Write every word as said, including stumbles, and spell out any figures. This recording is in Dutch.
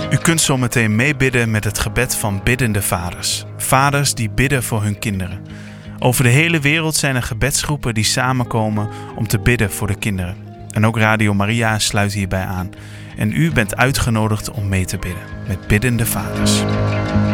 U kunt zo meteen meebidden met het gebed van biddende vaders. Vaders die bidden voor hun kinderen. Over de hele wereld zijn er gebedsgroepen die samenkomen om te bidden voor de kinderen. En ook Radio Maria sluit hierbij aan. En u bent uitgenodigd om mee te bidden met biddende vaders.